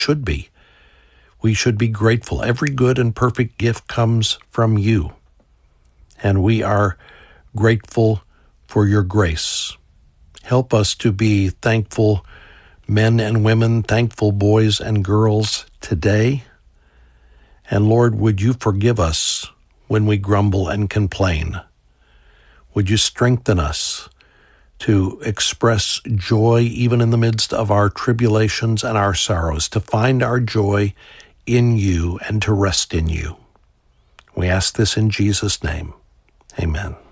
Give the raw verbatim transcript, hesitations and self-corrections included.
should be. We should be grateful. Every good and perfect gift comes from you, and we are grateful for your grace. Help us to be thankful men and women, thankful boys and girls today. And Lord, would you forgive us when we grumble and complain? Would you strengthen us to express joy even in the midst of our tribulations and our sorrows, to find our joy in you and to rest in you? We ask this in Jesus' name. Amen.